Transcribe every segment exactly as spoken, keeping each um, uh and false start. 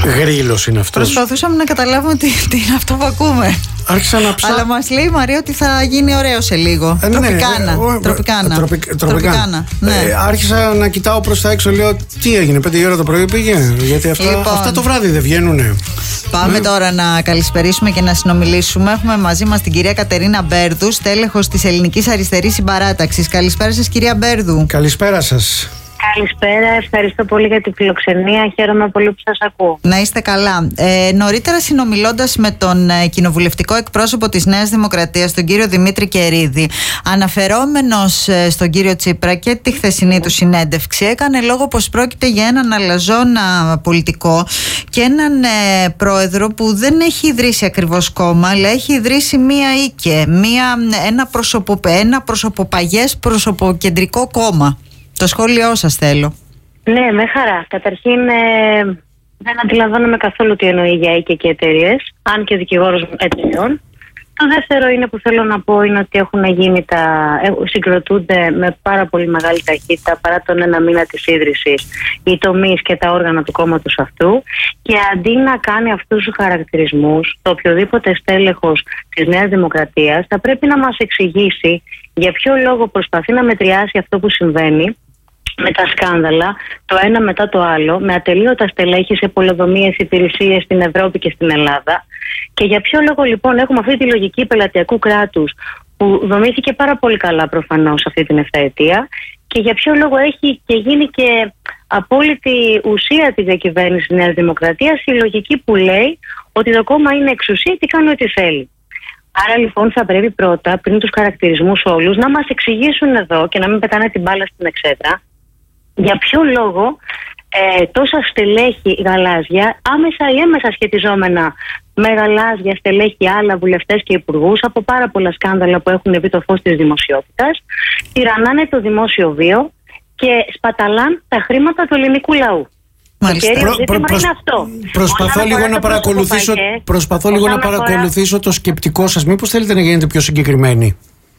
γρίλος είναι αυτός. Προσπαθούσαμε να καταλάβουμε τι, τι είναι αυτό που ακούμε. Άρχισα να ψάχνω. Αλλά μας λέει η Μαρία ότι θα γίνει ωραίο σε λίγο. Ε, τροπικάνα. Ναι, ο, τροπικάνα. Τροπικ, τροπικάνα. Ναι. Ε, άρχισα να κοιτάω προς τα έξω. Λέω τι έγινε, πέντε η ώρα το πρωί πήγε. Γιατί αυτά, λοιπόν, αυτά το βράδυ δεν βγαίνουνε. Πάμε ναι. τώρα να καλησπερίσουμε και να συνομιλήσουμε. Έχουμε μαζί μας την κυρία Κατερίνα Μπέρδου, στέλεχος της Ελληνικής Αριστερής Συμπαράταξης. Καλησπέρα σας, κυρία Μπέρδου. Καλησπέρα σας. Καλησπέρα, ευχαριστώ πολύ για την φιλοξενία. Χαίρομαι πολύ που σας ακούω. Να είστε καλά. Ε, νωρίτερα, συνομιλώντας με τον ε, κοινοβουλευτικό εκπρόσωπο της Νέας Δημοκρατίας, τον κύριο Δημήτρη Κερίδη, αναφερόμενος ε, στον κύριο Τσίπρα και τη χθεσινή του συνέντευξη, έκανε λόγο πως πρόκειται για έναν αλαζόνα πολιτικό και έναν ε, πρόεδρο που δεν έχει ιδρύσει ακριβώς κόμμα, αλλά έχει ιδρύσει μία οίκε, μία, ένα, προσωπο, ένα προσωποπαγές προσωποκεντρικό κόμμα. Το σχόλιο σας θέλω. Ναι, με χαρά. Καταρχήν ε, δεν αντιλαμβάνομαι καθόλου τι εννοεί για οίκε και εταιρείες, αν και δικηγόρος εταιρεών. Το δεύτερο είναι που θέλω να πω είναι ότι έχουν γίνει τα, συγκροτούνται με πάρα πολύ μεγάλη ταχύτητα παρά τον ένα μήνα της ίδρυσης οι τομείς και τα όργανα του κόμματος αυτού, και αντί να κάνει αυτούς τους χαρακτηρισμούς, το οποιοδήποτε στέλεχος της Νέας Δημοκρατίας θα πρέπει να μας εξηγήσει για ποιο λόγο προσπαθεί να μετριάσει αυτό που συμβαίνει με τα σκάνδαλα, το ένα μετά το άλλο, με ατελείωτα στελέχη σε πολεοδομίες υπηρεσίες στην Ευρώπη και στην Ελλάδα. Και για ποιο λόγο λοιπόν έχουμε αυτή τη λογική πελατειακού κράτους που δομήθηκε πάρα πολύ καλά προφανώς αυτή την επταετία, και για ποιο λόγο έχει και γίνει και απόλυτη ουσία της διακυβέρνησης της Νέας Δημοκρατίας η λογική που λέει ότι το κόμμα είναι εξουσία και κάνει ό,τι θέλει. Άρα λοιπόν θα πρέπει πρώτα, πριν τους χαρακτηρισμούς όλους, να μας εξηγήσουν εδώ και να μην πετάνε την μπάλα στην εξέδρα για ποιο λόγο ε, τόσα στελέχη γαλάζια, άμεσα ή έμεσα σχετιζόμενα με γαλάζια στελέχη, άλλα βουλευτές και υπουργούς, από πάρα πολλά σκάνδαλα που έχουν δει το φως της δημοσιότητας, τυραννάνε το δημόσιο βίο και σπαταλάν τα χρήματα του ελληνικού λαού. Προ, προ, προς, προσπαθώ λίγο να παρακολουθήσω, προσπαθώ λίγο να παρακολουθήσω το σκεπτικό σας. Μήπως θέλετε να γίνετε πιο συγκεκριμένοι?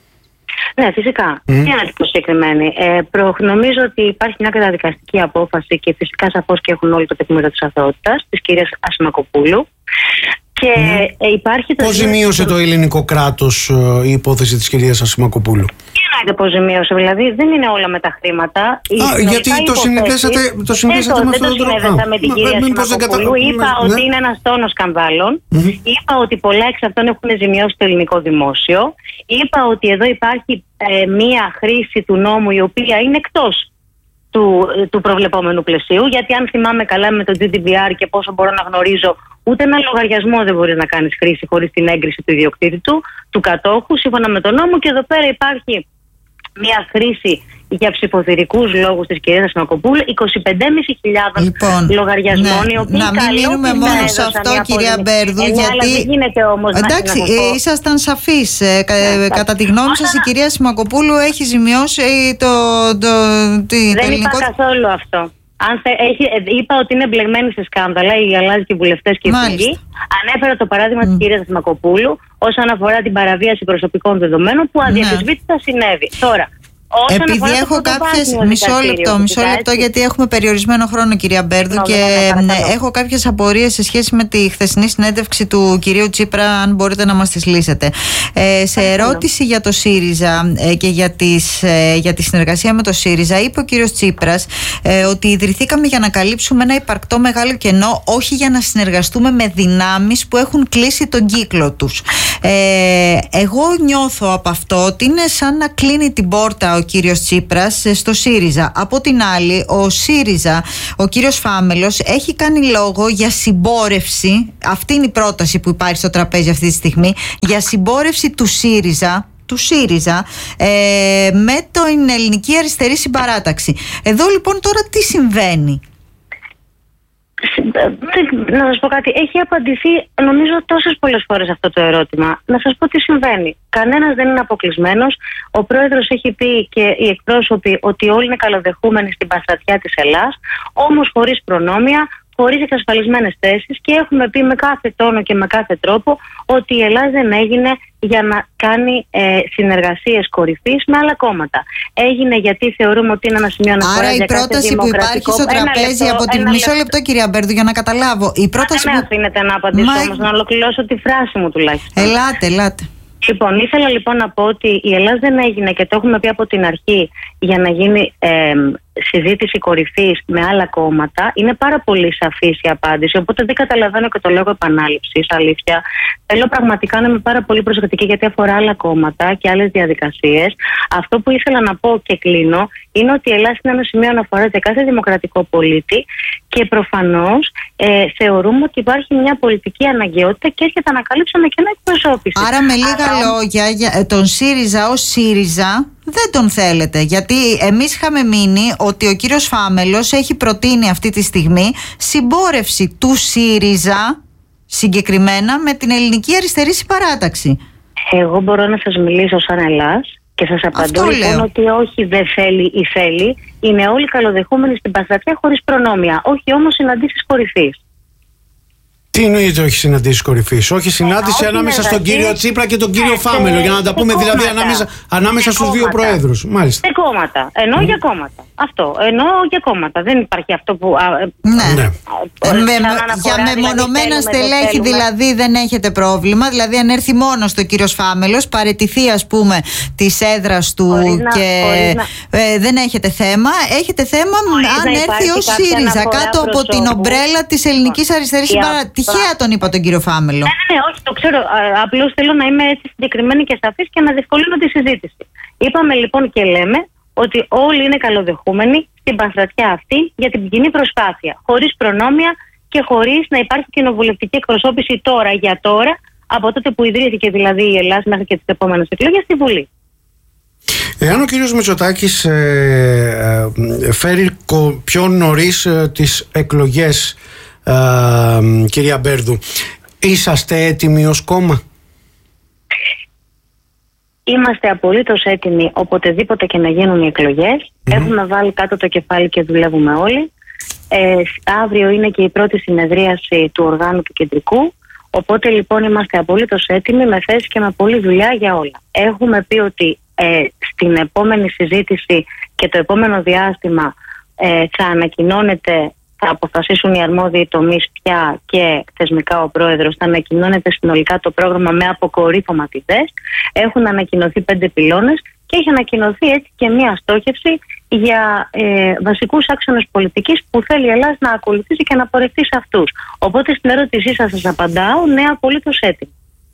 Ναι, φυσικά. Mm. Τι είναι πιο συγκεκριμένη. Ε, προ, νομίζω ότι υπάρχει μια καταδικαστική απόφαση και φυσικά σαφώς και έχουν όλοι το τεκμήριο της αθωότητας της κυρίας Ασημακοπούλου. Και mm. ε, υπάρχει το. Πώς ζημίωσε το ελληνικό κράτος ε, η υπόθεση της κυρίας Ασημακοπούλου? Τι εννοείται πώς ζημίωσε? Δηλαδή δεν είναι όλα με τα χρήματα. Α, γιατί το συνδέσατε, το συνδέσατε με αυτόν τον τρόπο? Δεν το συνέδεσα με την κυρία Ασημακοπούλου. Είπα ναι. ότι είναι ένας τόνος σκανδάλων. Mm-hmm. Είπα ότι πολλά εξ αυτών έχουν ζημιώσει το ελληνικό δημόσιο. Είπα ότι εδώ υπάρχει ε, μία χρήση του νόμου η οποία είναι εκτός του, του προβλεπόμενου πλαισίου. Γιατί αν θυμάμαι καλά με το τζι ντι πι αρ και πόσο μπορώ να γνωρίζω, ούτε ένα λογαριασμό δεν μπορεί να κάνεις χρήση χωρίς την έγκριση του ιδιοκτήτη του, του κατόχου, σύμφωνα με τον νόμο. Και εδώ πέρα υπάρχει μια χρήση για ψηφοδηρικούς λόγους της κυρίας Ασημακοπούλου είκοσι πέντε χιλιάδες λοιπόν, λογαριασμών, ναι, οι οποίοι να μην μείνουμε μόνο σε αυτό, κυρία Μπέρδου, ε, γιατί δεν γίνεται όμως. εντάξει, ε, ήσασταν σαφείς. ε, ναι, κατά τη γνώμη σας η κυρία Ασημακοπούλου έχει ζημιώσει το, το, το, δεν το ελληνικό... είπα καθόλου αυτό. Αν θε, έχει, είπα ότι είναι εμπλεγμένοι σε σκάνδαλα οι γαλάζιοι βουλευτές και οι υπουργοί. Ανέφερα το παράδειγμα mm. της κυρίας Ασημακοπούλου όσον αφορά την παραβίαση προσωπικών δεδομένων που αδιαφεσβήτητα ναι. συνέβη. Τώρα, επειδή έχω κάποιες. Μισό λεπτό, μισό λεπτό, γιατί έχουμε περιορισμένο χρόνο, κυρία Μπέρδου, no, και ναι, ναι, έχω κάποιες απορίες σε σχέση με τη χθεσινή συνέντευξη του κυρίου Τσίπρα, αν μπορείτε να μας τις λύσετε. Ε, σε ερώτηση για το ΣΥΡΙΖΑ ε, και για, τις, ε, για τη συνεργασία με το ΣΥΡΙΖΑ, είπε ο κύριος Τσίπρας ε, ότι ιδρυθήκαμε για να καλύψουμε ένα υπαρκτό μεγάλο κενό, όχι για να συνεργαστούμε με δυνάμεις που έχουν κλείσει τον κύκλο τους. Ε, εγώ νιώθω από αυτό ότι είναι σαν να κλείνει την πόρτα ο κύριος Τσίπρας στο ΣΥΡΙΖΑ. Από την άλλη, ο ΣΥΡΙΖΑ, ο κύριος Φάμελος, έχει κάνει λόγο για συμπόρευση, αυτή είναι η πρόταση που υπάρχει στο τραπέζι αυτή τη στιγμή, για συμπόρευση του ΣΥΡΙΖΑ του ΣΥΡΙΖΑ ε, με την Ελληνική Αριστερή Συμπαράταξη. Εδώ λοιπόν τώρα τι συμβαίνει? Να σας πω κάτι. Έχει απαντηθεί νομίζω τόσες πολλές φορές αυτό το ερώτημα. Να σας πω τι συμβαίνει. Κανένας δεν είναι αποκλεισμένος. Ο πρόεδρος έχει πει και οι εκπρόσωποι ότι όλοι είναι καλοδεχούμενοι στην παστρατιά της Ελλάς, όμως χωρίς προνόμια, χωρίς εξασφαλισμένες θέσεις, και έχουμε πει με κάθε τόνο και με κάθε τρόπο ότι η Ελλάδα δεν έγινε για να κάνει ε, συνεργασίες κορυφής με άλλα κόμματα. Έγινε γιατί θεωρούμε ότι είναι ένα σημείο αναφοράς. Άρα η για πρόταση που υπάρχει στο τραπέζι λεπτό, από τη. Μισό λεπτό, κυρία Μπέρδου, για να καταλάβω. Η πρόταση δεν που... με αφήνετε να απαντήσω Μα... όμως, να ολοκληρώσω τη φράση μου τουλάχιστον. Ελάτε, ελάτε. Λοιπόν, ήθελα λοιπόν να πω ότι η Ελλάδα δεν έγινε, και το έχουμε πει από την αρχή, για να γίνει ε, συζήτηση κορυφής με άλλα κόμματα. Είναι πάρα πολύ σαφής η απάντηση, οπότε δεν καταλαβαίνω και το λόγο επανάληψης, αλήθεια. Θέλω πραγματικά να είμαι πάρα πολύ προσεκτική, γιατί αφορά άλλα κόμματα και άλλες διαδικασίες. Αυτό που ήθελα να πω και κλείνω είναι ότι η Ελλάδα είναι ένα σημείο αναφοράς για κάθε δημοκρατικό πολίτη, και προφανώς ε, θεωρούμε ότι υπάρχει μια πολιτική αναγκαιότητα και έρχεται να καλύψουμε και ένα εκπροσώπηση. Άρα, με λίγα Άρα... λόγια, για τον ΣΥΡΙΖΑ ως ΣΥΡΙΖΑ δεν τον θέλετε, γιατί εμείς είχαμε μείνει ότι ο κύριος Φάμελος έχει προτείνει αυτή τη στιγμή συμπόρευση του ΣΥΡΙΖΑ συγκεκριμένα με την Ελληνική Αριστερή Συμπαράταξη. Εγώ μπορώ να σας μιλήσω σαν Ελλάς και σας απαντώ λοιπόν ότι όχι, δεν θέλει ή θέλει. Είναι όλοι καλοδεχούμενοι στην Παστρατιά χωρίς προνόμια, όχι όμως συναντήσεις κορυφής. Τι εννοείται όχι συναντήσεις κορυφής? Όχι συνάντηση ε, ανάμεσα στον κύριο Τσίπρα και τον κύριο ε, Φάμελο, για να τα πούμε δηλαδή κόμματα. ανάμεσα, ανάμεσα στους δύο προέδρους. Μάλιστα. Σε κόμματα. Εννοώ mm. για κόμματα. Αυτό. Εννοώ για κόμματα. Δεν υπάρχει αυτό που. Α, ναι. Α, α, με, για μεμονωμένα δηλαδή, στελέχη δηλαδή δεν έχετε πρόβλημα. Δηλαδή, αν έρθει μόνο ο κύριος Φάμελος, παραιτηθεί ας πούμε της έδρας του να, και να, ε, δεν έχετε θέμα. Έχετε θέμα αν έρθει ως ΣΥΡΙΖΑ κάτω από την ομπρέλα της Ελληνικής Αριστερής Συμπαράταξης. Τυχαία τον είπα τον κύριο Φάμελο. Ναι, ναι, ναι, όχι, το ξέρω. Απλώς θέλω να είμαι έτσι συγκεκριμένη και σαφής και να διευκολύνω τη συζήτηση. Είπαμε λοιπόν και λέμε ότι όλοι είναι καλοδεχούμενοι στην Παστρατιά αυτή για την κοινή προσπάθεια. Χωρίς προνόμια και χωρίς να υπάρχει κοινοβουλευτική εκπροσώπηση τώρα για τώρα, από τότε που ιδρύθηκε δηλαδή η Ελλάδα μέχρι και τις επόμενες εκλογές στη Βουλή. Εάν ο κύριος Μητσοτάκης ε, ε, φέρει πιο νωρίς ε, τις εκλογές, Uh, κυρία Μπέρδου, είσαστε έτοιμοι ως κόμμα? Είμαστε απολύτως έτοιμοι οποτεδήποτε και να γίνουν οι εκλογές. Mm-hmm. Έχουμε βάλει κάτω το κεφάλι και δουλεύουμε όλοι. ε, Αύριο είναι και η πρώτη συνεδρίαση του οργάνου του κεντρικού. Οπότε λοιπόν είμαστε απολύτως έτοιμοι, με θέση και με πολλή δουλειά για όλα. Έχουμε πει ότι ε, στην επόμενη συζήτηση και το επόμενο διάστημα ε, θα ανακοινώνεται, θα αποφασίσουν οι αρμόδιοι τομείς πια, και θεσμικά ο πρόεδρος θα ανακοινώνεται συνολικά το πρόγραμμα με αποκορύφωμα τη ΔΕΣ. Έχουν ανακοινωθεί πέντε πυλώνες και έχει ανακοινωθεί έτσι και μία στόχευση για ε, βασικούς άξονες πολιτικής που θέλει η Ελλάδα να ακολουθήσει και να πορευτεί σε αυτούς. Οπότε στην ερώτησή σας σας απαντάω, ναι, απολύτως έτοιμη.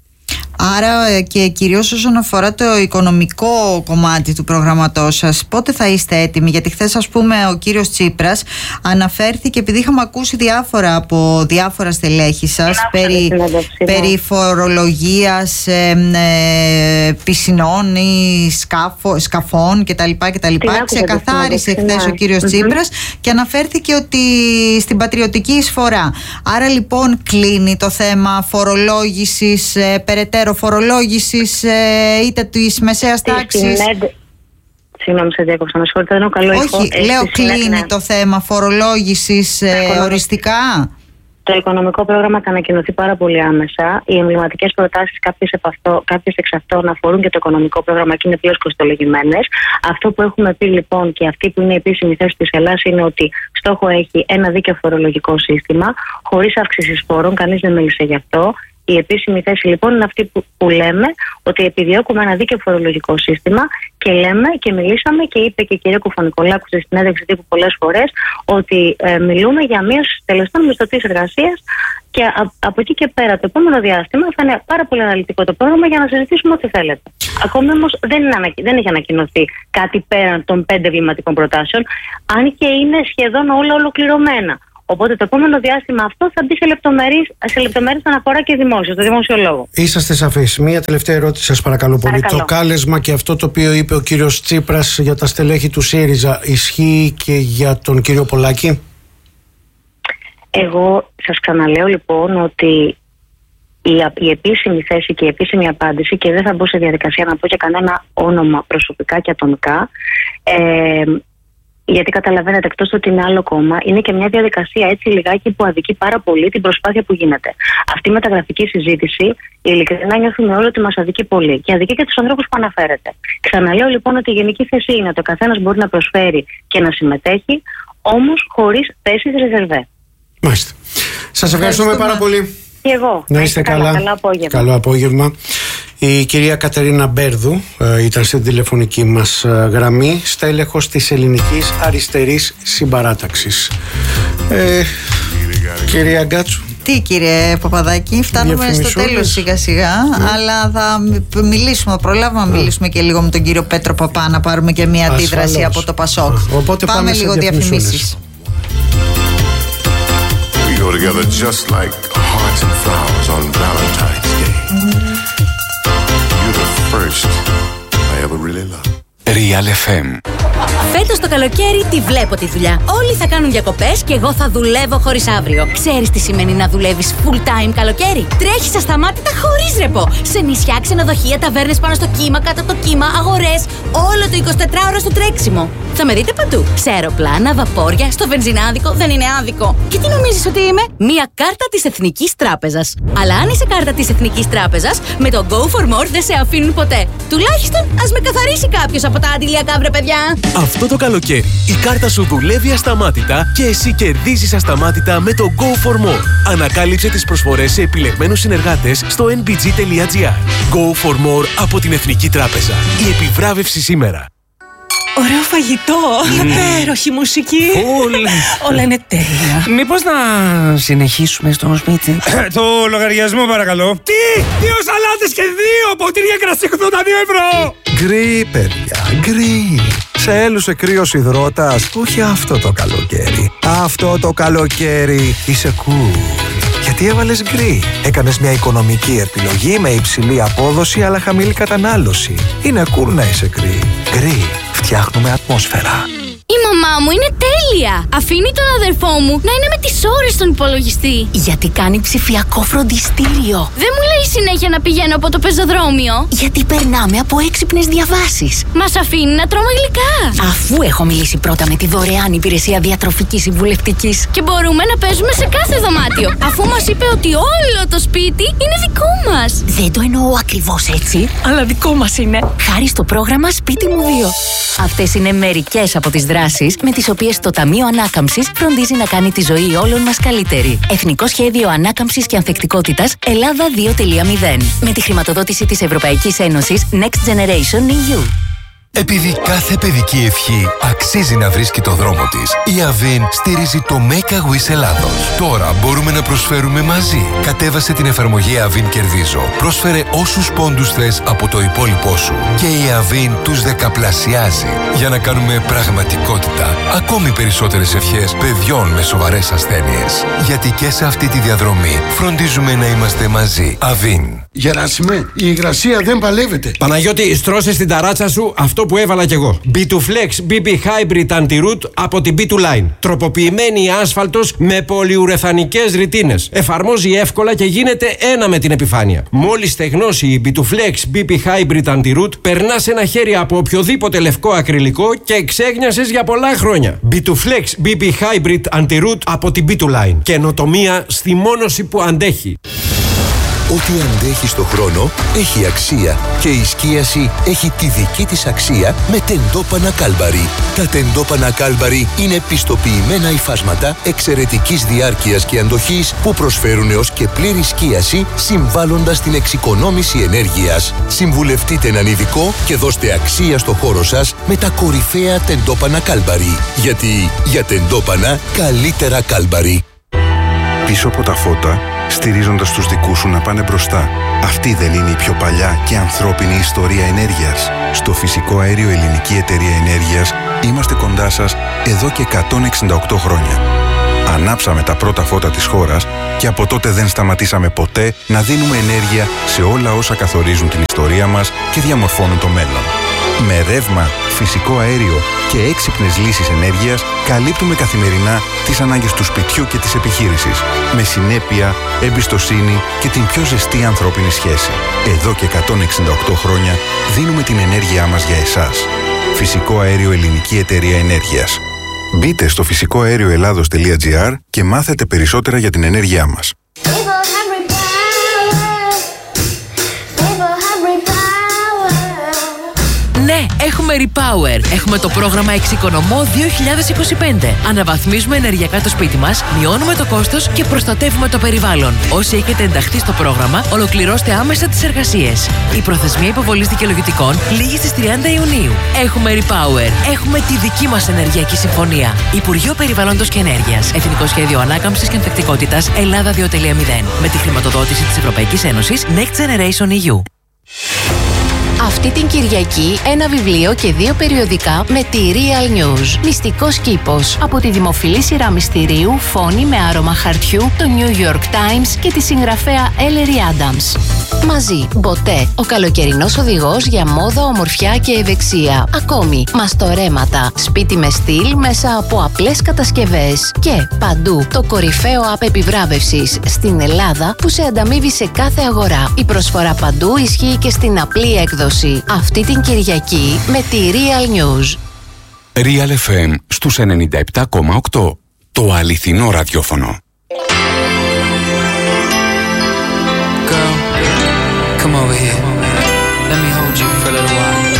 Άρα και κυρίως όσον αφορά το οικονομικό κομμάτι του προγραμματός σας, πότε θα είστε έτοιμοι? Γιατί χθες ας πούμε ο κύριος Τσίπρας αναφέρθηκε, επειδή είχαμε ακούσει διάφορα από διάφορα στελέχη σας περί, περί φορολογίας ε, ε, πισινών ή σκάφο, σκαφών κτλ. κτλ. Ξεκαθάρισε χθες ο κύριος mm-hmm. Τσίπρας και αναφέρθηκε ότι στην πατριωτική εισφορά. Άρα λοιπόν κλείνει το θέμα φορολόγησης, ε, περαιτέρω φορολόγησης ε, είτε της μεσαίας τάξης. Συγγνώμη, σε διάκοψα, με συγχωρείτε, δεν είναι καλό. Όχι, ήχο. λέω κλείνει ναι. το θέμα φορολόγησης ε, οριστικά. Το οικονομικό πρόγραμμα θα ανακοινωθεί πάρα πολύ άμεσα. Οι εμβληματικές προτάσεις, κάποιες εξ αυτών αφορούν και το οικονομικό πρόγραμμα και είναι πλέον κοστολογημένες. Αυτό που έχουμε πει λοιπόν και αυτή που είναι η επίσημη θέση της Ελλάδας είναι ότι στόχο έχει ένα δίκαιο φορολογικό σύστημα, χωρίς αύξηση φόρων, κανείς δεν μίλησε γι' αυτό. Η επίσημη θέση λοιπόν είναι αυτή που, που λέμε ότι επιδιώκουμε ένα δίκαιο φορολογικό σύστημα, και λέμε και μιλήσαμε και είπε και η κυρία Κουφανικολάκου στη συνέντευξη τύπου πολλές φορές ότι ε, μιλούμε για μείωση τελεστών μισθωτής εργασίας, και α, από εκεί και πέρα το επόμενο διάστημα θα είναι πάρα πολύ αναλυτικό το πρόγραμμα για να συζητήσουμε ό,τι θέλετε. Ακόμη όμως δεν, δεν έχει ανακοινωθεί κάτι πέραν των πέντε εμβληματικών προτάσεων, αν και είναι σχεδόν όλα ολοκληρωμένα. Οπότε το επόμενο διάστημα αυτό θα μπει σε λεπτομέρειες, σε λεπτομέρειες αναφορά και δημόσιο, στο δημόσιο λόγο. Είσαστε σαφείς. Μία τελευταία ερώτηση σας παρακαλώ πολύ. Παρακαλώ. Το κάλεσμα και αυτό το οποίο είπε ο κύριος Τσίπρας για τα στελέχη του ΣΥΡΙΖΑ ισχύει και για τον κύριο Πολάκη? Εγώ σας ξαναλέω λοιπόν ότι η, η επίσημη θέση και η επίσημη απάντηση, και δεν θα μπω σε διαδικασία να πω και κανένα όνομα προσωπικά και ατομικά, ε, Γιατί καταλαβαίνετε, εκτός ότι είναι άλλο κόμμα, είναι και μια διαδικασία έτσι λιγάκι που αδικεί πάρα πολύ την προσπάθεια που γίνεται. Αυτή η μεταγραφική συζήτηση, ειλικρινά νιώθουμε όλοι ότι μας αδικεί πολύ. Και αδικεί και τους ανθρώπους που αναφέρετε. Ξαναλέω λοιπόν ότι η γενική θέση είναι ότι ο καθένας μπορεί να προσφέρει και να συμμετέχει, όμως χωρίς θέσεις ρεζερβέ. Μάλιστα. Σας ευχαριστούμε πάρα πολύ. Και εγώ. Να είστε καλά. καλά. Καλό απόγευμα. Καλό απόγευμα. Η κυρία Κατερίνα Μπέρδου ε, ήταν στην τηλεφωνική μας ε, γραμμή, στέλεχος της Ελληνικής Αριστερής Συμπαράταξης. Ε, κυρία Γκάτσου. Τι κύριε Παπαδάκη, φτάνουμε στο τέλος σιγά σιγά, ναι. Αλλά θα μιλήσουμε, προλάβουμε να μιλήσουμε και λίγο με τον κύριο Πέτρο Παπά, να πάρουμε και μια αντίδραση από το Πασόκ. Οπότε πάμε, πάμε λίγο διαφημίσεις. We go together just like hearts and flowers on Valentine's Day. You're the first I ever really loved. Real εφ εμ. Φέτος το καλοκαίρι τη βλέπω τη δουλειά. Όλοι θα κάνουν διακοπές και εγώ θα δουλεύω χωρίς αύριο. Ξέρεις τι σημαίνει να δουλεύεις full time καλοκαίρι? Τρέχεις ασταμάτητα χωρίς ρεπό. Σε νησιά, ξενοδοχεία, ταβέρνες πάνω στο κύμα, κάτω από το κύμα, αγορές. Όλο το εικοσιτετράωρο στο τρέξιμο. Θα με δείτε παντού. Σε αεροπλάνα, βαπόρια, στο βενζινάδικο. Δεν είναι άδικο. Και τι νομίζεις ότι είμαι? Μία κάρτα της Εθνικής Τράπεζας. Αλλά αν είσαι κάρτα της Εθνικής Τράπεζας, με το Go for More δεν σε αφήνουν ποτέ. Τουλάχιστον ας με καθαρίσει κάποιος από τα αντιλιακά, βρε παιδιά. Αυτό το καλοκαίρι η κάρτα σου δουλεύει ασταμάτητα και εσύ κερδίζεις ασταμάτητα με το Go for More. Ανακάλυψε τις προσφορές σε επιλεγμένους συνεργάτες στο εν μπι τζι τελεία τζι άρ. Go for More από την Εθνική Τράπεζα. Η επιβράβευση σήμερα. Ωραίο φαγητό, mm. υπέροχη μουσική. Φουλ. Όλα είναι τέλεια. Μήπως να συνεχίσουμε στο σπίτι? Το λογαριασμό παρακαλώ. Τι! Δύο σαλάτες και δύο ποτήρια κρασί ογδόντα δύο ευρώ. Γκρι, παιδιά, γκρι. Σε έλουσε κρύος υδρότας? Όχι αυτό το καλοκαίρι. Αυτό το καλοκαίρι είσαι cool. Γιατί έβαλες γκρι. Έκανες μια οικονομική επιλογή με υψηλή απόδοση αλλά χαμηλή κατανάλωση. Είναι cool να είσαι γκρι. Γκρι. Φτιάχνουμε ατμόσφαιρα. Η μαμά μου είναι τέλεια! Αφήνει τον αδερφό μου να είναι με τις ώρες στον υπολογιστή. Γιατί κάνει ψηφιακό φροντιστήριο. Δεν μου λέει συνέχεια να πηγαίνω από το πεζοδρόμιο. Γιατί περνάμε από έξυπνες διαβάσεις. Μας αφήνει να τρώμε γλυκά. Αφού έχω μιλήσει πρώτα με τη δωρεάν υπηρεσία διατροφικής συμβουλευτικής. Και μπορούμε να παίζουμε σε κάθε δωμάτιο. Αφού μας είπε ότι όλο το σπίτι είναι δικό μας. Δεν το εννοώ ακριβώς έτσι, αλλά δικό μας είναι. Χάρη στο πρόγραμμα Σπίτι μου δύο. Αυτές είναι μερικές από τις δράσεις με τις οποίες το Ταμείο Ανάκαμψης φροντίζει να κάνει τη ζωή όλων μας καλύτερη. Εθνικό Σχέδιο Ανάκαμψης και Ανθεκτικότητας Ελλάδα δύο τελεία μηδέν. Με τη χρηματοδότηση της Ευρωπαϊκής Ένωσης Next Generation ι γιου. Επειδή κάθε παιδική ευχή αξίζει να βρίσκει το δρόμο της, η Avin στηρίζει το Make a Wish Ελλάδος. Τώρα μπορούμε να προσφέρουμε μαζί. Κατέβασε την εφαρμογή Avin Κερδίζω. Πρόσφερε όσους πόντους θες από το υπόλοιπό σου. Και η Avin τους δεκαπλασιάζει. Για να κάνουμε πραγματικότητα ακόμη περισσότερες ευχές παιδιών με σοβαρές ασθένειες. Γιατί και σε αυτή τη διαδρομή φροντίζουμε να είμαστε μαζί. Avin. Γεράσιμε, η υγρασία δεν παλεύεται. Παναγιώτη, στρώσε στην ταράτσα σου αυτό που έβαλα κι εγώ. μπι του Flex μπι μπι Hybrid Anti-Root από την μπι του Line. Τροποποιημένη άσφαλτος με πολυουρεθανικές ρητίνες. Εφαρμόζει εύκολα και γίνεται ένα με την επιφάνεια. Μόλις στεγνώσει η μπι του Flex μπι μπι Hybrid Anti-Root, περνάς ένα χέρι από οποιοδήποτε λευκό ακριλικό και ξέγνιασες για πολλά χρόνια. μπι του Flex μπι μπι Hybrid Anti-Root από την μπι του Line. Καινοτομία στη μόνωση που αντέχει. Ό,τι αντέχει στο χρόνο έχει αξία και η σκίαση έχει τη δική της αξία με τεντόπανα Κάλμπαρι. Τα τεντόπανα Κάλμπαρι είναι πιστοποιημένα υφάσματα εξαιρετικής διάρκειας και αντοχής που προσφέρουν έως και πλήρη σκίαση συμβάλλοντας στην εξοικονόμηση ενέργειας. Συμβουλευτείτε έναν ειδικό και δώστε αξία στο χώρο σας με τα κορυφαία τεντόπανα Κάλμπαρι. Γιατί για τεντόπανα καλύτερα Κάλμπαρι. Πίσω από τα φώτα, στηρίζοντας τους δικούς σου να πάνε μπροστά. Αυτή δεν είναι η πιο παλιά και ανθρώπινη ιστορία ενέργειας? Στο Φυσικό Αέριο Ελληνική Εταιρεία Ενέργειας είμαστε κοντά σας εδώ και εκατόν εξήντα οκτώ χρόνια. Ανάψαμε τα πρώτα φώτα της χώρας και από τότε δεν σταματήσαμε ποτέ να δίνουμε ενέργεια σε όλα όσα καθορίζουν την ιστορία μας και διαμορφώνουν το μέλλον. Με ρεύμα, φυσικό αέριο και έξυπνες λύσεις ενέργειας καλύπτουμε καθημερινά τις ανάγκες του σπιτιού και της επιχείρησης. Με συνέπεια, εμπιστοσύνη και την πιο ζεστή ανθρώπινη σχέση. Εδώ και εκατόν εξήντα οκτώ χρόνια δίνουμε την ενέργειά μας για εσάς. Φυσικό Αέριο Ελληνική Εταιρεία Ενέργειας. Μπείτε στο φυσικό αέριο ελλάδος τελεία τζι άρ και μάθετε περισσότερα για την ενέργειά μας. Ναι, έχουμε Repower. Έχουμε το πρόγραμμα Εξοικονομώ δύο χιλιάδες είκοσι πέντε. Αναβαθμίζουμε ενεργειακά το σπίτι μας, μειώνουμε το κόστος και προστατεύουμε το περιβάλλον. Όσοι έχετε ενταχθεί στο πρόγραμμα, ολοκληρώστε άμεσα τις εργασίες. Η προθεσμία υποβολής δικαιολογητικών λήγει στις τριάντα Ιουνίου. Έχουμε Repower. Έχουμε τη δική μας ενεργειακή συμφωνία. Υπουργείο Περιβάλλοντος και Ενέργειας. Εθνικό Σχέδιο Ανάκαμψης και Ανθεκτικότητας Ελλάδα δύο κόμμα μηδέν. Με τη χρηματοδότηση της Ευρωπαϊκής Ένωσης Next Generation ι γιου. Αυτή την Κυριακή ένα βιβλίο και δύο περιοδικά με τη Real News. Μυστικός κήπος. Από τη δημοφιλή σειρά μυστηρίου Φόνη με άρωμα χαρτιού, το New York Times και τη συγγραφέα Ellery Adams. Μαζί, Μποτέ, ο καλοκαιρινός οδηγός για μόδα, ομορφιά και ευεξία. Ακόμη, μαστορέματα, σπίτι με στυλ μέσα από απλές κατασκευές. Και παντού, το κορυφαίο app επιβράβευσης στην Ελλάδα που σε ανταμείβει σε κάθε αγορά. Η προσφορά παντού ισχύει και στην απλή έκδοση. Αυτή την Κυριακή με τη Real News. Real εφ εμ στους ενενήντα επτά κόμμα οκτώ. Το αληθινό ραδιόφωνο. Girl, come over here. Let me hold you for a little while.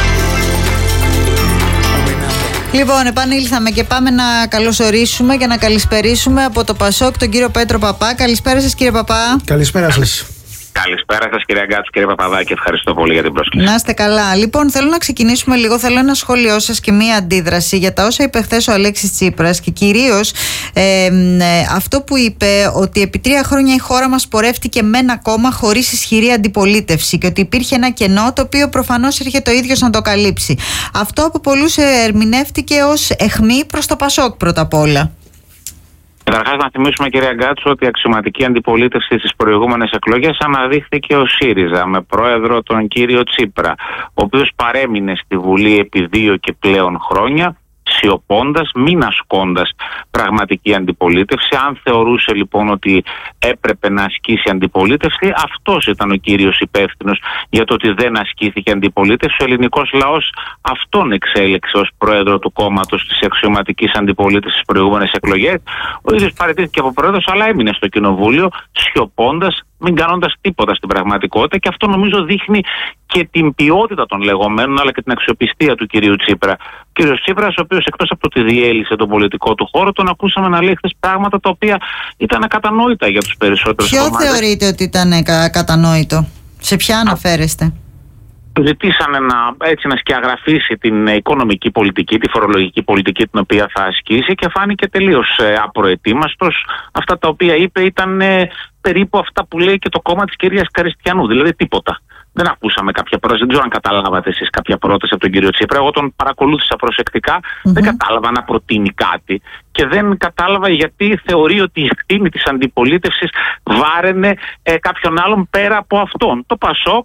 Λοιπόν, επανήλθαμε και πάμε να καλωσορίσουμε και να καλησπερίσουμε από το Πασόκ τον κύριο Πέτρο Παπά. Καλησπέρα σας, κύριε Παπά. Καλησπέρα σας. Καλησπέρα σας, κυρία Γκάτσου, κύριε Παπαδάκη. Ευχαριστώ πολύ για την πρόσκληση. Να είστε καλά. Λοιπόν, θέλω να ξεκινήσουμε λίγο. Θέλω ένα σχόλιο σας και μία αντίδραση για τα όσα είπε χθες ο Αλέξης Τσίπρας και κυρίως ε, ε, αυτό που είπε ότι επί τρία χρόνια η χώρα μας πορεύτηκε με ένα κόμμα χωρίς ισχυρή αντιπολίτευση και ότι υπήρχε ένα κενό το οποίο προφανώς έρχεται ο ίδιος να το καλύψει. Αυτό από πολλούς ερμηνεύτηκε ως αιχμή προς το Πασόκ πρώτα απ' όλα. Καταρχάς, να θυμίσουμε, κυρία Γκάτσου, ότι η αξιωματική αντιπολίτευση στις προηγούμενες εκλογές αναδείχθηκε ο ΣΥΡΙΖΑ με πρόεδρο τον κύριο Τσίπρα, ο οποίος παρέμεινε στη Βουλή επί δύο και πλέον χρόνια, σιωπώντας, μην ασκώντας πραγματική αντιπολίτευση. Αν θεωρούσε λοιπόν ότι έπρεπε να ασκήσει αντιπολίτευση, αυτός ήταν ο κύριος υπεύθυνος για το ότι δεν ασκήθηκε αντιπολίτευση. Ο ελληνικός λαός αυτόν εξέλεξε ως πρόεδρο του κόμματος της αξιωματικής αντιπολίτευσης στις προηγούμενες εκλογές. Ο ίδιος παραιτήθηκε από πρόεδρος, αλλά έμεινε στο κοινοβούλιο σιωπώντας, μην κάνοντας τίποτα στην πραγματικότητα, και αυτό νομίζω δείχνει και την ποιότητα των λεγόμενων αλλά και την αξιοπιστία του κυρίου Τσίπρα. Ο κύριος Τσίπρας, ο οποίος εκτός από το ότι διέλυσε τον πολιτικό του χώρο, τον ακούσαμε να λέει χθες πράγματα τα οποία ήταν ακατανόητα για τους περισσότερους. Ποιο κομμάτες. Θεωρείτε ότι ήταν ακατανόητο, σε ποια αναφέρεστε? Ζητήσανε να, έτσι, να σκιαγραφίσει την οικονομική πολιτική, τη φορολογική πολιτική την οποία θα ασκήσει, και φάνηκε τελείως ε, απροετοίμαστος. Αυτά τα οποία είπε ήταν ε, περίπου αυτά που λέει και το κόμμα της κυρίας Καριστιανού, δηλαδή τίποτα. Δεν ακούσαμε κάποια πρόταση, δεν ξέρω αν καταλάβατε εσείς κάποια πρόταση από τον κύριο Τσίπρα. Εγώ τον παρακολούθησα προσεκτικά, mm-hmm. δεν κατάλαβα να προτείνει κάτι και δεν κατάλαβα γιατί θεωρεί ότι η ευθύνη της αντιπολίτευσης βάραινε ε, κάποιον άλλον πέρα από αυτόν. Το Πασόκ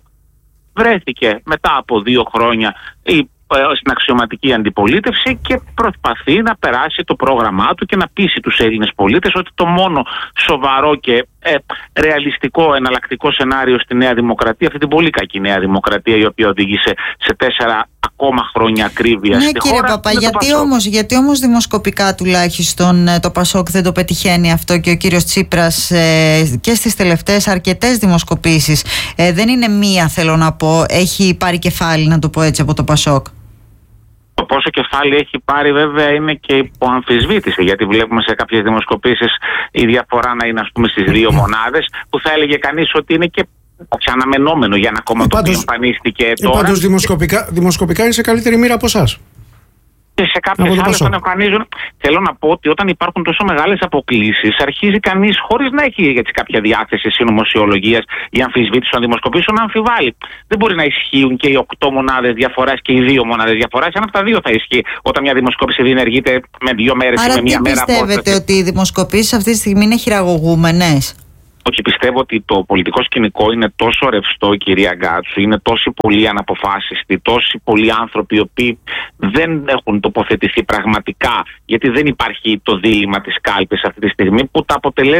βρέθηκε μετά από δύο χρόνια η στην αξιωματική αντιπολίτευση και προσπαθεί να περάσει το πρόγραμμά του και να πείσει τους Έλληνες πολίτες ότι το μόνο σοβαρό και ε, ρεαλιστικό εναλλακτικό σενάριο στη Νέα Δημοκρατία, αυτή την πολύ κακή Νέα Δημοκρατία η οποία οδήγησε σε τέσσερα ακόμα χρόνια ακρίβεια ναι, στη κύριε χώρα. Παπά, γιατί όμως, γιατί όμως δημοσκοπικά τουλάχιστον το Πασόκ δεν το πετυχαίνει αυτό και ο κύριος Τσίπρας ε, και στις τελευταίες αρκετές δημοσκοπήσεις ε, δεν είναι μία, θέλω να πω, έχει πάρει κεφάλι, να το πω έτσι, από το Πασόκ. Το πόσο κεφάλι έχει πάρει βέβαια είναι και υπό αμφισβήτηση, γιατί βλέπουμε σε κάποιες δημοσκοπήσεις η διαφορά να είναι, ας πούμε, στις δύο μονάδες, που θα έλεγε κανείς ότι είναι και αναμενόμενο για ένα κόμμα το οποίο εμφανίστηκε τώρα. Πάντως δημοσκοπικά, δημοσκοπικά είναι σε καλύτερη μοίρα από εσάς. Και σε κάποιες άλλες τον εμφανίζουν. Θέλω να πω ότι όταν υπάρχουν τόσο μεγάλες αποκλίσεις, αρχίζει κανείς, χωρίς να έχει έτσι κάποια διάθεση συνωμοσιολογίας ή αμφισβήτηση των δημοσκοπήσεων, να αμφιβάλλει. Δεν μπορεί να ισχύουν και οι οκτώ μονάδες διαφοράς και οι δύο μονάδες διαφοράς. Αν αυτά δύο θα ισχύει όταν μια δημοσκόπηση διενεργείται με δύο μέρες ή με μία μέρα. Άρα τι πιστεύετε, ότι οι δημοσκοπήσεις αυτή τη στιγμή είναι χειραγωγούμενες? Όχι, πιστεύω ότι το πολιτικό σκηνικό είναι τόσο ρευστό, κυρία Γκάτσου, είναι τόσοι πολλοί αναποφάσιστοι, τόσοι πολλοί άνθρωποι οι οποίοι δεν έχουν τοποθετηθεί πραγματικά, γιατί δεν υπάρχει το δίλημμα της κάλπης αυτή τη στιγμή, που τα αποτελέσματα